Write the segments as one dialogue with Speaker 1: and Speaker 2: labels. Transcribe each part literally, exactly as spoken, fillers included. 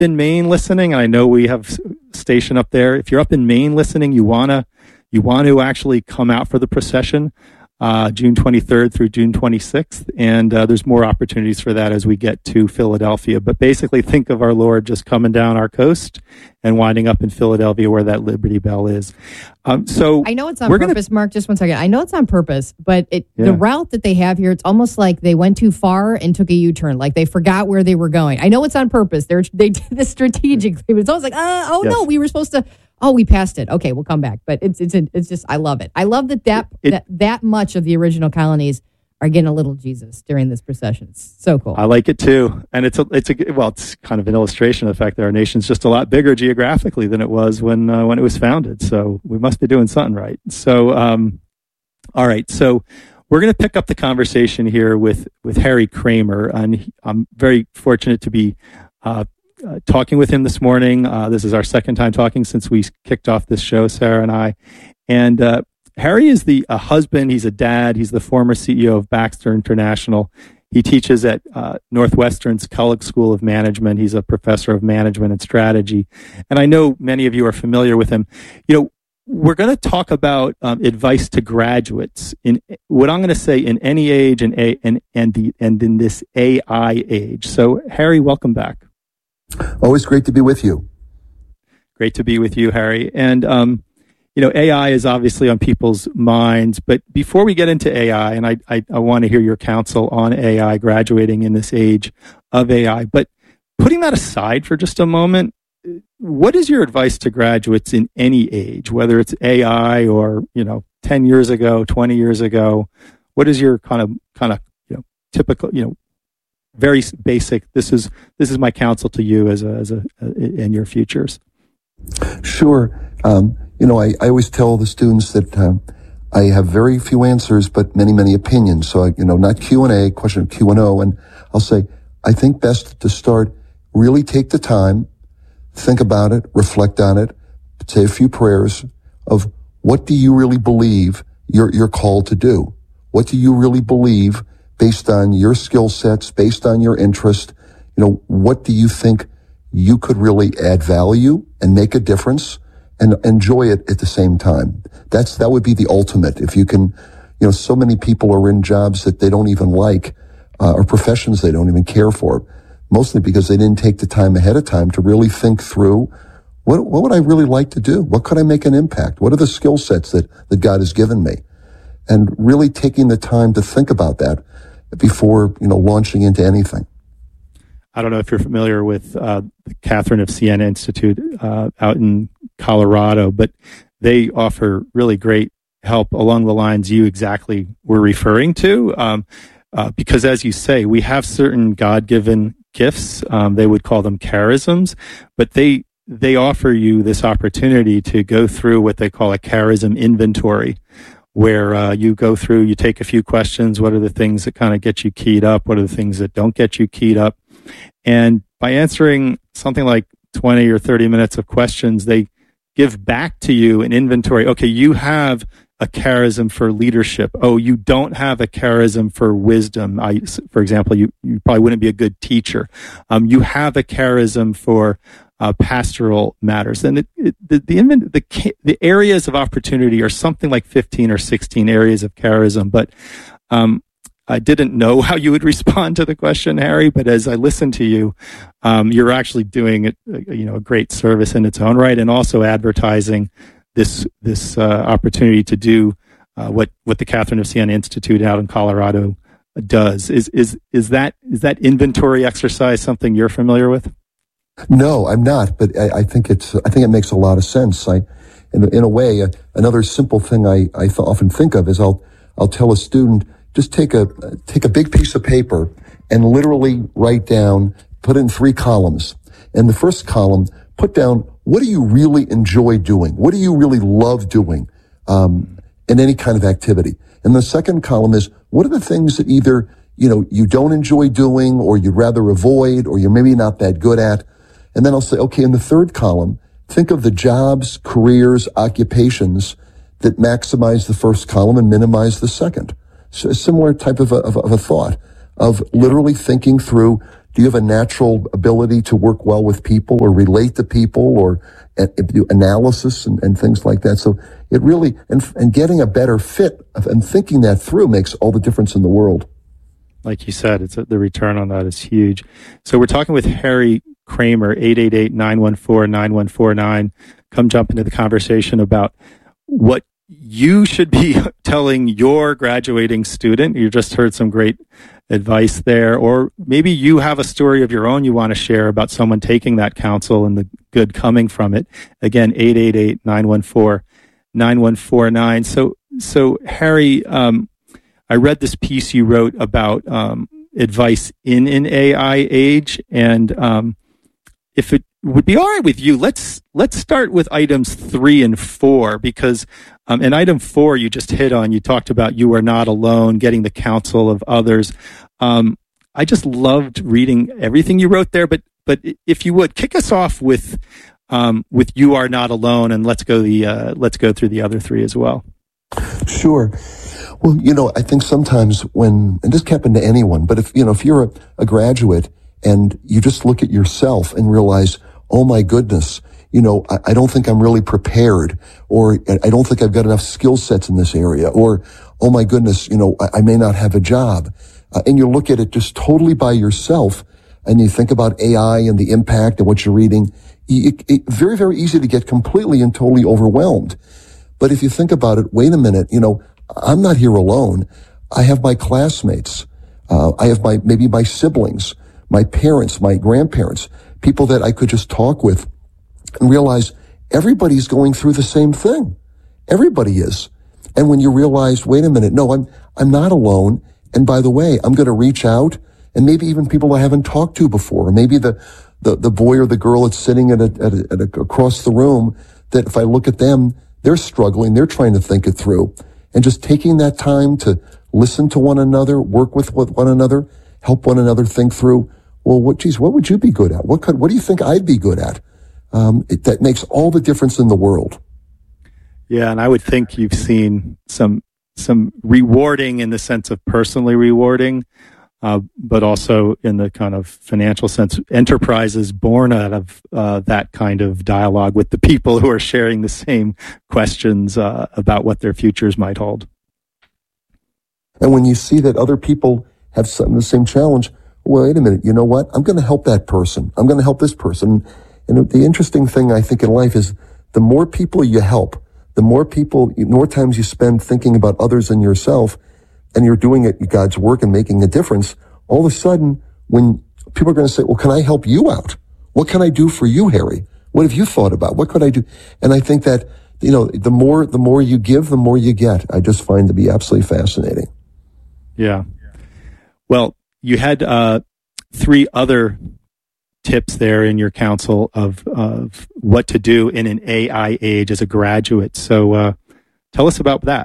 Speaker 1: in Maine listening, and I know we have station up there. If you're up in Maine listening, you wanna you want to actually come out for the procession. Uh, June twenty-third through June twenty-sixth. And uh, there's more opportunities for that as we get to Philadelphia. But basically, think of our Lord just coming down our coast and winding up in Philadelphia where that Liberty Bell is. Um, so
Speaker 2: I know it's on purpose, gonna, Mark, just one second. I know it's on purpose, but it, yeah. the route that they have here, it's almost like they went too far and took a U-turn, like they forgot where they were going. I know it's on purpose. They're, they did this strategically, but it's almost like, uh, oh, yes. no, we were supposed to... Oh, we passed it. Okay, we'll come back. But it's it's it's just I love it. I love that that, it, that that much of the original colonies are getting a little Jesus during this procession. It's so cool.
Speaker 1: I like it too, and it's a it's a well, it's kind of an illustration of the fact that our nation's just a lot bigger geographically than it was when uh, when it was founded. So we must be doing something right. So, um, all right. So we're going to pick up the conversation here with with Harry Kramer, and he, I'm very fortunate to be. Uh, Uh, talking with him this morning. Uh, this is our second time talking since we kicked off this show, Sarah and I. And uh, Harry is the a husband. He's a dad. He's the former C E O of Baxter International. He teaches at uh, Northwestern's Kellogg School of Management. He's a professor of management and strategy. And I know many of you are familiar with him. You know, we're going to talk about um, advice to graduates in what I'm going to say in any age and a and and the and in this A I age. So, Harry, welcome back.
Speaker 3: Always great to be with you.
Speaker 1: Great to be with you, Harry. And, um, you know, A I is obviously on people's minds. But before we get into A I, and I, I, I want to hear your counsel on A I, graduating in this age of A I. But putting that aside for just a moment, what is your advice to graduates in any age, whether it's A I or, you know, ten years ago, twenty years ago? What is your kind of, kind of, you know, typical, you know, very basic. This is this is my counsel to you as a as a, a in your futures.
Speaker 3: Sure. Um, you know, I, I always tell the students that um, I have very few answers, but many many opinions. So I, you know, not Q and A, question Q and O, and I'll say I think best to start. Really take the time, think about it, reflect on it, say a few prayers of what do you really believe you're you're called to do. What do you really believe? Based on your skill sets, based on your interest, you know, what do you think you could really add value and make a difference and enjoy it at the same time? That's, that would be the ultimate. If you can, you know, so many people are in jobs that they don't even like, uh, or professions they don't even care for, mostly because they didn't take the time ahead of time to really think through what, what would I really like to do? What could I make an impact? What are the skill sets that, that God has given me? And really taking the time to think about that before, you know, launching into anything.
Speaker 1: I don't know if you're familiar with uh, the Catherine of Siena Institute uh, out in Colorado, but they offer really great help along the lines you exactly were referring to. Um, uh, because as you say, we have certain God-given gifts. Um, they would call them charisms, but they they offer you this opportunity to go through what they call a charism inventory, where uh, you go through, you take a few questions. What are the things that kind of get you keyed up? What are the things that don't get you keyed up? And by answering something like twenty or thirty minutes of questions, they give back to you an inventory. Okay, you have a charism for leadership. Oh, you don't have a charism for wisdom. I, for example, you, you probably wouldn't be a good teacher. Um, you have a charism for Uh, pastoral matters, and it, it, the the, the the areas of opportunity are something like fifteen or sixteen areas of charism. But um, I didn't know how you would respond to the question, Harry. But as I listened to you, um, you're actually doing it, you know, a great service in its own right, and also advertising this this uh, opportunity to do uh, what what the Catherine of Siena Institute out in Colorado does. Is is is that is that inventory exercise something you're familiar with?
Speaker 3: No, I'm not, but I, I think it's, I think it makes a lot of sense. I, in, in a way, uh, another simple thing I, I th- often think of is I'll, I'll tell a student, just take a, take a big piece of paper and literally write down, put in three columns. In the first column, put down, what do you really enjoy doing? What do you really love doing, um, in any kind of activity? And the second column is, what are the things that either, you know, you don't enjoy doing or you'd rather avoid or you're maybe not that good at? And then I'll say, okay, in the third column, think of the jobs, careers, occupations that maximize the first column and minimize the second. So a similar type of a, of, of a thought of literally thinking through, Do you have a natural ability to work well with people or relate to people or uh, do analysis and, and things like that? So it really, and, and getting a better fit and thinking that through makes all the difference in the world.
Speaker 1: Like you said, it's a, the return on that is huge. So we're talking with Harry Kramer, eight eight eight, nine one four, nine one four nine. Come jump into the conversation about what you should be telling your graduating student. You just heard some great advice there, or maybe you have a story of your own you want to share about someone taking that counsel and the good coming from it. Again, eight eight eight, nine one four, nine one four nine. So, so Harry, um, I read this piece you wrote about um, advice in an A I age, and um, if it would be all right with you, let's let's start with items three and four, because um, in item four you just hit on, you talked about you are not alone, getting the counsel of others. Um, I just loved reading everything you wrote there, but but if you would kick us off with um, with you are not alone, and let's go the uh, let's go through the other three as well.
Speaker 3: Sure. Well, you know, I think sometimes when, and this can happen to anyone, but if, you know, if you're a, a graduate and you just look at yourself and realize, oh my goodness, you know, I, I don't think I'm really prepared, or I don't think I've got enough skill sets in this area, or, oh my goodness, you know, I, I may not have a job. Uh, and you look at it just totally by yourself and you think about A I and the impact and what you're reading. It, it, very, very easy to get completely and totally overwhelmed. But if you think about it, wait a minute, you know, I'm not here alone. I have my classmates. Uh, I have my, maybe my siblings, my parents, my grandparents, people that I could just talk with and realize everybody's going through the same thing. Everybody is. And when you realize, wait a minute, no, I'm, I'm not alone. And by the way, I'm going to reach out, and maybe even people I haven't talked to before, or maybe the, the, the boy or the girl that's sitting at a, at a, at a, across the room, that if I look at them, they're struggling, they're trying to think it through. And just taking that time to listen to one another, work with one another, help one another think through, well, what, geez, what would you be good at? What could, what do you think I'd be good at? Um, it, that makes all the difference in the world.
Speaker 1: Yeah. And I would think you've seen some, some rewarding in the sense of personally rewarding, uh, but also in the kind of financial sense, enterprises born out of uh, that kind of dialogue with the people who are sharing the same questions uh, about what their futures might hold.
Speaker 3: And when you see that other people have some the same challenge, well, wait a minute, you know what? I'm going to help that person. I'm going to help this person. And the interesting thing I think in life is the more people you help, the more people, the more times you spend thinking about others and yourself, and you're doing it, God's work and making a difference, all of a sudden, when people are going to say, well, can I help you out? What can I do for you, Harry? What have you thought about? What could I do? And I think that, you know, the more, the more you give, the more you get. I just find to be absolutely fascinating.
Speaker 1: Yeah. Well, you had, uh, three other tips there in your counsel of, of what to do in an A I age as a graduate. So, uh, tell us about that.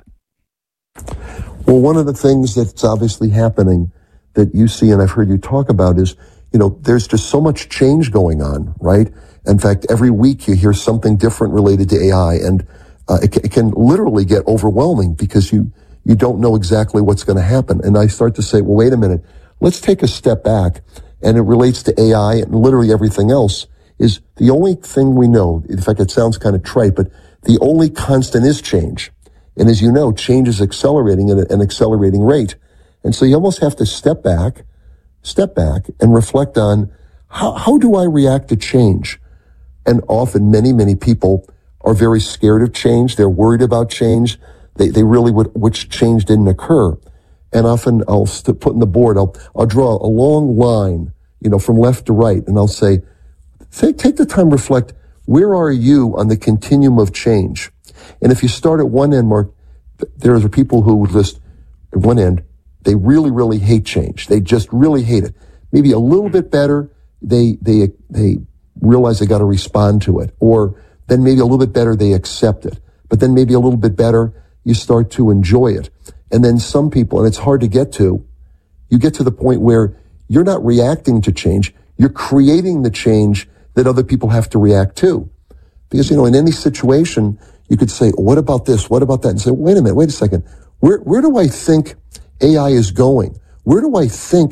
Speaker 3: Well, one of the things that's obviously happening that you see, and I've heard you talk about, is, you know, there's just so much change going on, right? In fact, every week you hear something different related to A I, and uh, it, it can literally get overwhelming because you, you don't know exactly what's going to happen. And I start to say, well, wait a minute, let's take a step back, and it relates to A I and literally everything else. Is the only thing we know, in fact, it sounds kind of trite, but the only constant is change. And as you know, change is accelerating at an accelerating rate. And so you almost have to step back, step back and reflect on how, how do I react to change? And often many, many people are very scared of change. They're worried about change. They, they really would, which change didn't occur. And often I'll st- put in the board, I'll, I'll draw a long line, you know, from left to right. And I'll say, take, take the time to reflect, where are you on the continuum of change? And if you start at one end, Mark, there are people who just, at one end, they really, really hate change. They just really hate it. Maybe a little bit better, they, they, they realize they got to respond to it. Or then maybe a little bit better, they accept it. But then maybe a little bit better, you start to enjoy it. And then some people, and it's hard to get to, you get to the point where you're not reacting to change. You're creating the change that other people have to react to. Because, you know, in any situation, you could say, what about this? What about that? And say, wait a minute, wait a second. Where, where do I think A I is going? Where do I think,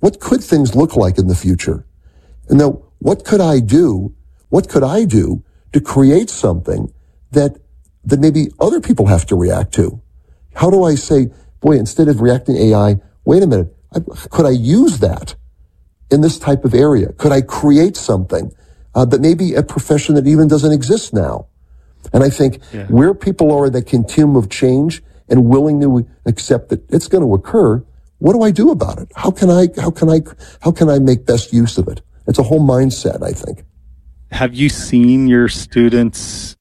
Speaker 3: what could things look like in the future? And now, what could I do? What could I do to create something that, that maybe other people have to react to? How do I say, boy, instead of reacting to A I, wait a minute, I, could I use that in this type of area? Could I create something uh, that maybe a profession that even doesn't exist now? And I think yeah. where people are in that continuum of change and willing to accept that it's going to occur, what do I do about it? How can I, how can I, how can I make best use of it? It's a whole mindset, I think.
Speaker 1: Have you seen your students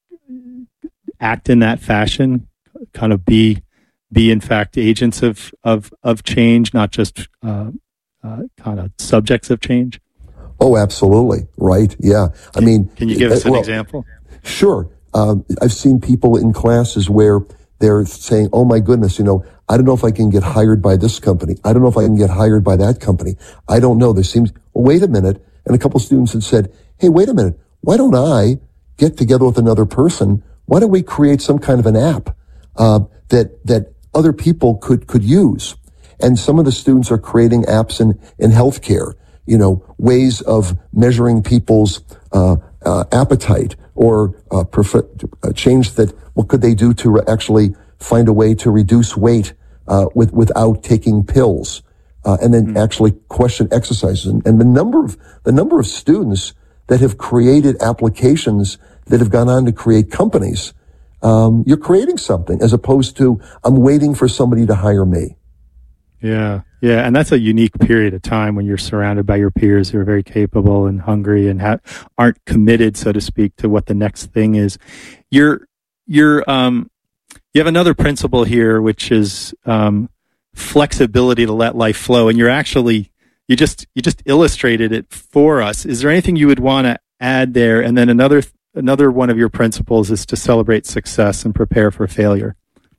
Speaker 1: act in that fashion? Kind of be, be in fact agents of, of, of change, not just, uh, uh, kind of subjects of change?
Speaker 3: Oh, absolutely. Right. Yeah. I mean,
Speaker 1: can you give us an
Speaker 3: well,
Speaker 1: example?
Speaker 3: Sure. Um, I've seen people in classes where they're saying, oh my goodness, you know, I don't know if I can get hired by this company. I don't know if I can get hired by that company. I don't know. There seems, well, wait a minute. And a couple students had said, hey, wait a minute. Why don't I get together with another person? Why don't we create some kind of an app, uh, that, that other people could, could use? And some of the students are creating apps in, in healthcare, you know, ways of measuring people's, uh, uh, appetite or, uh, prefer, uh, change that, what could they do to re- actually find a way to reduce weight, uh, with, without taking pills, uh, and then mm-hmm. actually question exercises. And, and the number of, the number of students that have created applications that have gone on to create companies, um, you're creating something as opposed to, I'm waiting for somebody to hire me.
Speaker 1: Yeah. Yeah. And that's a unique period of time when you're surrounded by your peers who are very capable and hungry and ha- aren't committed, so to speak, to what the next thing is. You're, you're, um, you have another principle here, which is, um, flexibility to let life flow. And you're actually, you just, you just illustrated it for us. Is there anything you would want to add there? And then another, another one of your principles is to celebrate success and prepare for failure.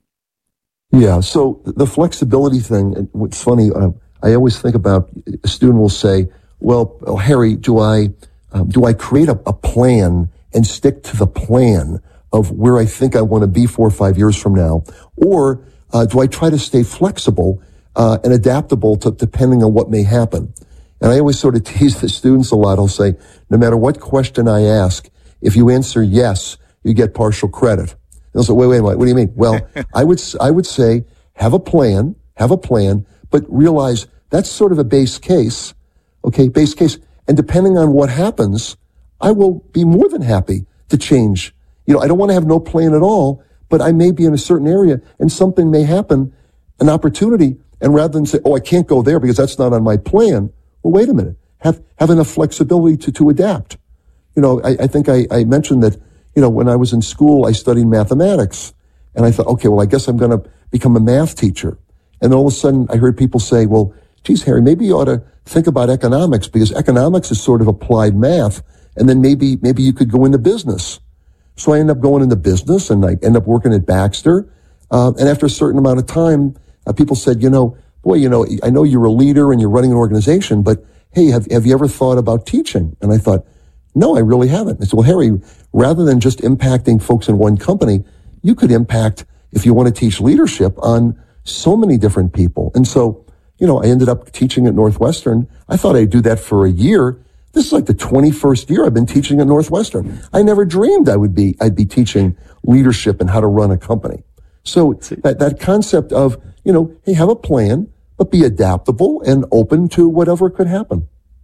Speaker 3: Yeah. So the flexibility thing, what's funny, uh, I always think about, a student will say, well, oh, Harry, do I, um, do I create a, a plan and stick to the plan of where I think I want to be four or five years from now? Or, uh, do I try to stay flexible, uh, and adaptable to, depending on what may happen? And I always sort of tease the students a lot. I'll say, no matter what question I ask, if you answer yes, you get partial credit. They'll say, wait, wait, wait, what do you mean? Well, I would, I would say, have a plan, have a plan, but realize that's sort of a base case. Okay, base case. And depending on what happens, I will be more than happy to change. You know, I don't want to have no plan at all, but I may be in a certain area and something may happen, an opportunity. And rather than say, oh, I can't go there because that's not on my plan. Well, wait a minute. Have, have enough flexibility to, to adapt. You know, I, I think I, I mentioned that, you know, when I was in school, I studied mathematics, and I thought, okay, well, I guess I'm going to become a math teacher. And then all of a sudden, I heard people say, well, geez, Harry, maybe you ought to think about economics, because economics is sort of applied math, and then maybe maybe you could go into business. So I ended up going into business, and I ended up working at Baxter. Uh, and after a certain amount of time, uh, people said, you know, boy, you know, I know you're a leader and you're running an organization, but hey, have, have you ever thought about teaching? And I thought, no, I really haven't. I said, well, Harry, rather than just impacting folks in one company, you could impact, if you want to teach leadership, on so many different people. And so, you know, I ended up teaching at Northwestern. I thought I'd do that for a year. This is like the twenty-first year I've been teaching at Northwestern. I never dreamed I would be, I'd be teaching leadership and how to run a company. So that, that concept of, you know, hey, have a plan, but be adaptable and open to whatever could happen.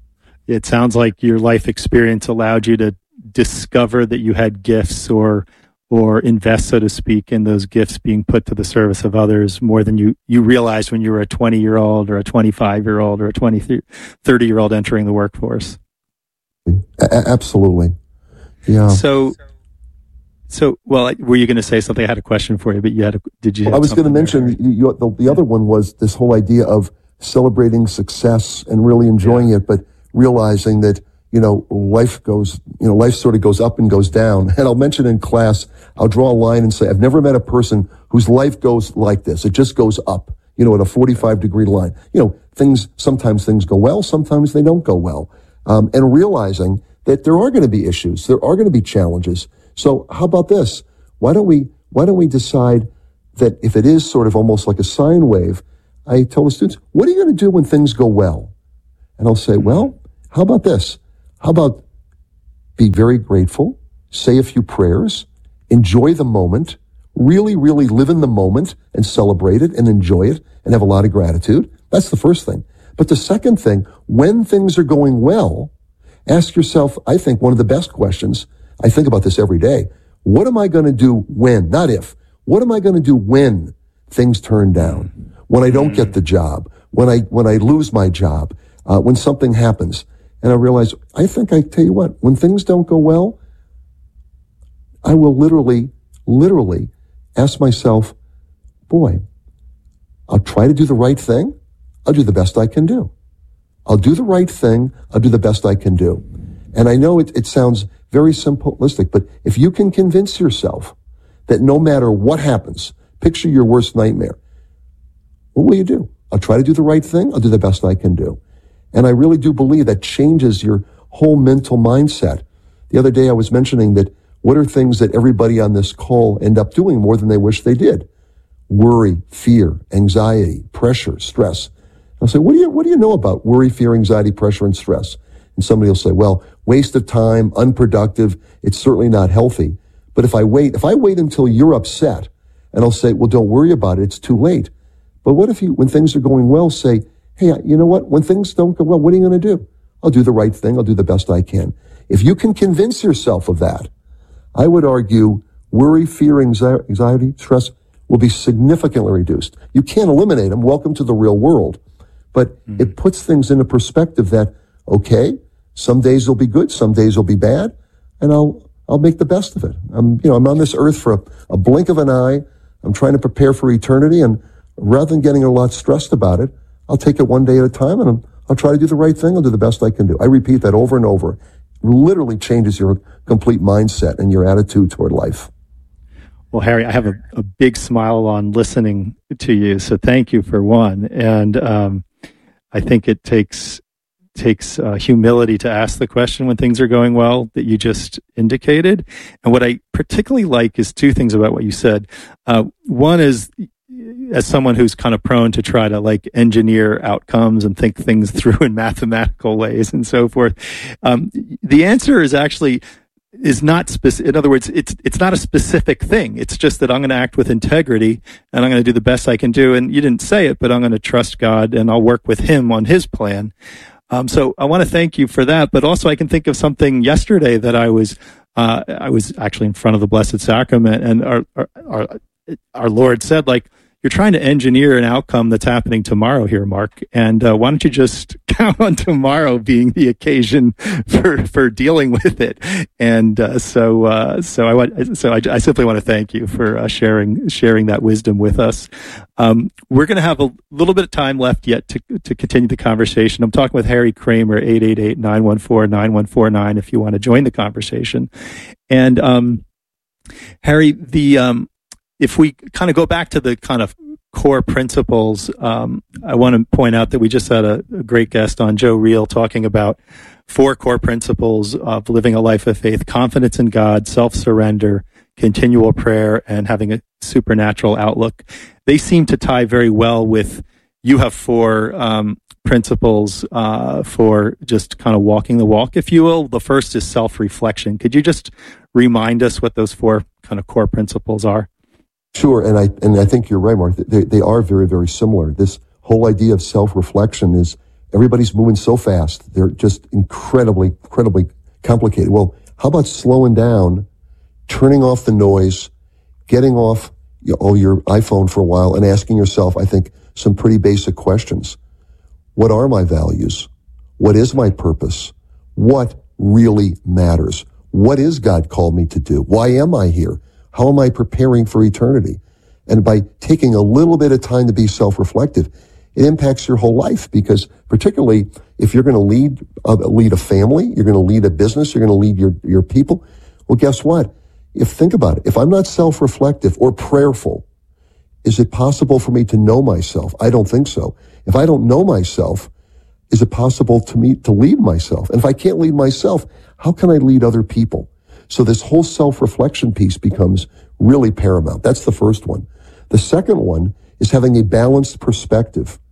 Speaker 1: It sounds like your life experience allowed you to discover that you had gifts, or or invest, so to speak, in those gifts being put to the service of others more than you, you realized when you were a twenty-year-old or a twenty-five-year-old or a twenty, thirty-year-old entering the workforce.
Speaker 3: A- absolutely. Yeah.
Speaker 1: So, so well, were you going to say something? I had a question for you, but you had a, did you?
Speaker 3: Well, I was going to mention, you, you, the, the other one was this whole idea of celebrating success and really enjoying yeah. it, but realizing that, you know, life goes, you know, life sort of goes up and goes down. And I'll mention in class, I'll draw a line and say, I've never met a person whose life goes like this. It just goes up, you know, at a forty-five degree line. You know, things, sometimes things go well, sometimes they don't go well. Um, and realizing that there are going to be issues, there are going to be challenges. So how about this? Why don't we, why don't we decide that if it is sort of almost like a sine wave, I tell the students, what are you going to do when things go well? And I'll say, well, how about this? How about be very grateful, say a few prayers, enjoy the moment, really, really live in the moment and celebrate it and enjoy it and have a lot of gratitude. That's the first thing. But the second thing, when things are going well, ask yourself, I think one of the best questions, I think about this every day, what am I going to do when, not if, what am I going to do when things turn down, when I don't get the job, when I, when I lose my job, uh, when something happens? And I realize, I think I tell you what, when things don't go well, I will literally, literally ask myself, boy, I'll try to do the right thing. I'll do the best I can do. I'll do the right thing. I'll do the best I can do. And I know it, it sounds very simplistic, but if you can convince yourself that no matter what happens, picture your worst nightmare, what will you do? I'll try to do the right thing. I'll do the best I can do. And I really do believe that changes your whole mental mindset. The other day I was mentioning that what are things that everybody on this call end up doing more than they wish they did? Worry, fear, anxiety, pressure, stress. I'll say, what do you, what do you know about worry, fear, anxiety, pressure, and stress? And somebody will say, well, waste of time, unproductive. It's certainly not healthy. But if I wait, if I wait until you're upset and I'll say, well, don't worry about it. It's too late. But what if you, when things are going well, say, hey, you know what? When things don't go well, what are you going to do? I'll do the right thing. I'll do the best I can. If you can convince yourself of that, I would argue worry, fear, anxiety, stress will be significantly reduced. You can't eliminate them. Welcome to the real world. But mm-hmm. it puts things into perspective that, okay, some days will be good, some days will be bad, and I'll I'll make the best of it. I'm you know I'm on this earth for a, a blink of an eye. I'm trying to prepare for eternity, and rather than getting a lot stressed about it, I'll take it one day at a time, and I'm, I'll try to do the right thing. I'll do the best I can do. I repeat that over and over. It literally changes your complete mindset and your attitude toward life.
Speaker 1: Well, Harry, I have a, a big smile on listening to you, so thank you for one. And um, I think it takes takes uh, humility to ask the question when things are going well that you just indicated. And what I particularly like is two things about what you said. Uh, one is, as someone who's kind of prone to try to like engineer outcomes and think things through in mathematical ways and so forth, um, the answer is actually is not specific. In other words, it's it's not a specific thing. It's just that I'm going to act with integrity and I'm going to do the best I can do. And you didn't say it, but I'm going to trust God and I'll work with Him on His plan. Um, so I want to thank you for that. But also, I can think of something yesterday that I was uh, I was actually in front of the Blessed Sacrament, and our our our, our Lord said, like, you're trying to engineer an outcome that's happening tomorrow here, Mark. And uh, why don't you just count on tomorrow being the occasion for, for dealing with it? And uh, so, uh, so I want, so I, I simply want to thank you for uh, sharing sharing that wisdom with us. Um, we're going to have a little bit of time left yet to to continue the conversation. I'm talking with Harry Kramer, eight eight eight, nine one four, nine one four nine, if you want to join the conversation. And um, Harry, the um, if we kind of go back to the kind of core principles, um, I want to point out that we just had a, a great guest on, Joe Reel, talking about four core principles of living a life of faith: confidence in God, self-surrender, continual prayer, and having a supernatural outlook. They seem to tie very well with, you have four um, principles uh, for just kind of walking the walk, if you will. The first is self-reflection. Could you just remind us what those four kind of core principles are?
Speaker 3: Sure, and I and I think you're right, Mark. They they are very, very similar. This whole idea of self-reflection is, everybody's moving so fast. They're just incredibly, incredibly complicated. Well, how about slowing down, turning off the noise, getting off your, oh, your iPhone for a while and asking yourself, I think, some pretty basic questions. What are my values? What is my purpose? What really matters? What is God called me to do? Why am I here? How am I preparing for eternity? And by taking a little bit of time to be self-reflective, it impacts your whole life, because particularly if you're going to lead uh, lead a family, you're going to lead a business, you're going to lead your, your people. Well, guess what? If think about it, if I'm not self-reflective or prayerful, is it possible for me to know myself? I don't think so. If I don't know myself, is it possible to me to lead myself? And if I can't lead myself, how can I lead other people? So this whole self-reflection piece becomes really paramount. That's the first one. The second one is having a balanced perspective.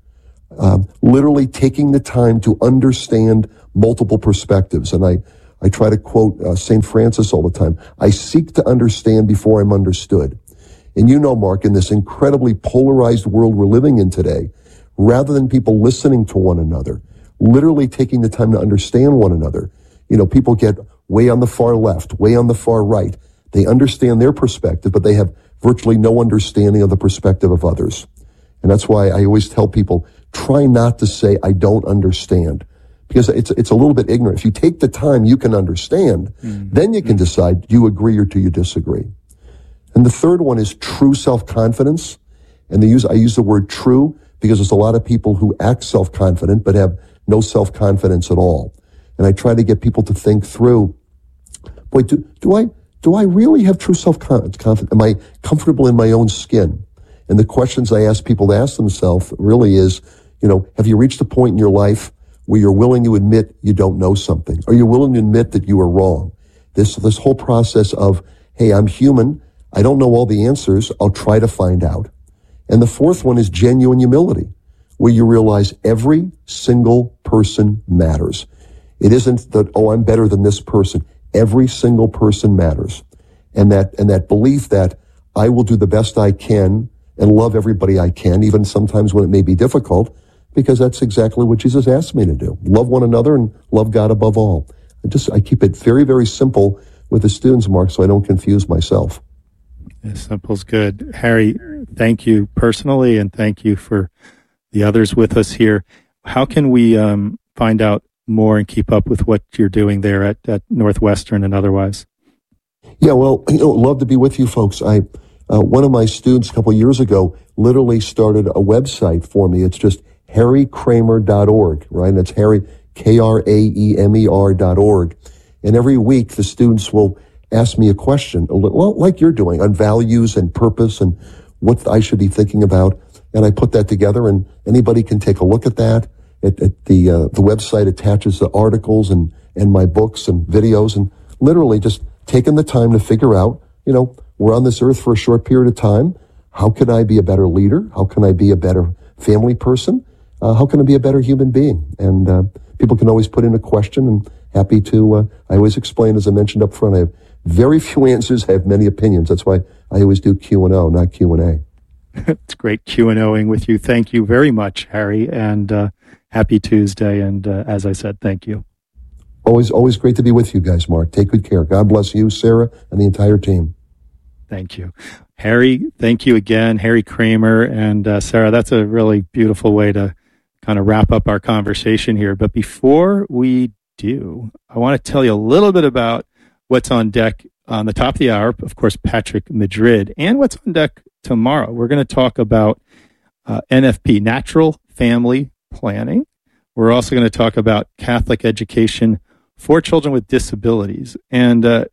Speaker 3: Um, literally taking the time to understand multiple perspectives. And I, I try to quote uh, Saint Francis all the time. I seek to understand before I'm understood. And you know, Mark, in this incredibly polarized world we're living in today, rather than people listening to one another, literally taking the time to understand one another, you know, people get way on the far left, way on the far right. They understand their perspective, but they have virtually no understanding of the perspective of others. And that's why I always tell people, try not to say, I don't understand, because it's it's a little bit ignorant. If you take the time, you can understand, mm-hmm. then you can decide, do you agree or do you disagree? And the third one is true self-confidence. And they use I use the word true because there's a lot of people who act self-confident but have no self-confidence at all. And I try to get people to think through, boy, do, do I do I really have true self-confidence? Am I comfortable in my own skin? And the questions I ask people to ask themselves really is, you know, have you reached a point in your life where you're willing to admit you don't know something? Are you willing to admit that you are wrong? This this whole process of, hey, I'm human. I don't know all the answers. I'll try to find out. And the fourth one is genuine humility, where you realize every single person matters. It isn't that, oh, I'm better than this person. Every single person matters. And that, and that belief that I will do the best I can and love everybody I can, even sometimes when it may be difficult, because that's exactly what Jesus asked me to do. Love one another and love God above all. I just, I keep it very, very simple with the students, Mark, so I don't confuse myself.
Speaker 1: Yeah, simple's good. Harry, thank you personally, and thank you for the others with us here. How can we um, find out more and keep up with what you're doing there at, at Northwestern and otherwise?
Speaker 3: Yeah, well, you know, love to be with you folks. I uh, one of my students a couple of years ago literally started a website for me. It's just harry kramer dot org, right? And it's Harry, K R A E M E R dot org. And every week the students will ask me a question, a little, well, like you're doing, on values and purpose and what I should be thinking about. And I put that together, and anybody can take a look at that. It, it, the uh, the website attaches the articles and, and my books and videos, and literally just taking the time to figure out, you know, we're on this earth for a short period of time. How can I be a better leader? How can I be a better family person? Uh, how can I be a better human being? And uh, people can always put in a question, and happy to, uh, I always explain, as I mentioned up front, I have very few answers. I have many opinions. That's why I always do Q and O, not Q and A.
Speaker 1: It's great Q and O'ing with you. Thank you very much, Harry, and uh, happy Tuesday. And uh, as I said, thank you.
Speaker 3: Always, always great to be with you guys, Mark. Take good care. God bless you, Sarah, and the entire team.
Speaker 1: Thank you. Harry, thank you again. Harry Kramer and uh, Sarah, that's a really beautiful way to kind of wrap up our conversation here. But before we do, I want to tell you a little bit about what's on deck on the top of the hour. Of course, Patrick Madrid, and what's on deck tomorrow. We're going to talk about uh, N F P, Natural Family Planning. We're also going to talk about Catholic education for children with disabilities. And uh,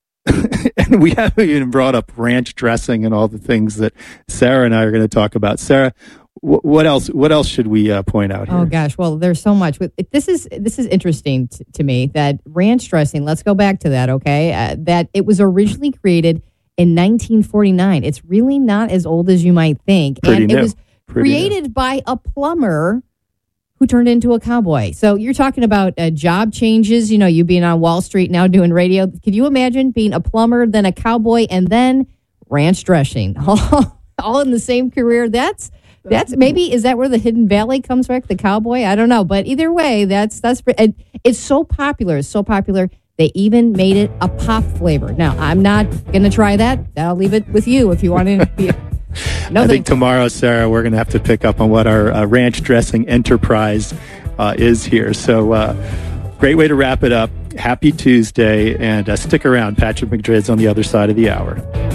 Speaker 1: and we haven't even brought up ranch dressing and all the things that Sarah and I are going to talk about. Sarah, w- what else? What else should we uh, point out here?
Speaker 2: Oh gosh, well, there's so much. This is this is interesting t- to me that ranch dressing. Let's go back to that, okay? Uh, that it was originally created in nineteen forty-nine. It's really not as old as you might think,
Speaker 1: Pretty
Speaker 2: and
Speaker 1: new.
Speaker 2: it was
Speaker 1: Pretty
Speaker 2: created
Speaker 1: new.
Speaker 2: by a plumber who turned into a cowboy. So you're talking about uh, job changes, you know, you being on Wall Street, now doing radio. Could you imagine being a plumber, then a cowboy, and then ranch dressing, all, all in the same career? That's, that's maybe, is that where the Hidden Valley comes back, the cowboy? I don't know. But either way, that's, that's, and it's so popular. It's so popular. They even made it a pop flavor. Now, I'm not going to try that. I'll leave it with you if you want to be. No,
Speaker 1: I think tomorrow, Sarah, we're going to have to pick up on what our uh, ranch dressing enterprise uh, is here. So uh, great way to wrap it up. Happy Tuesday, and uh, stick around. Patrick Madrid's on the other side of the hour.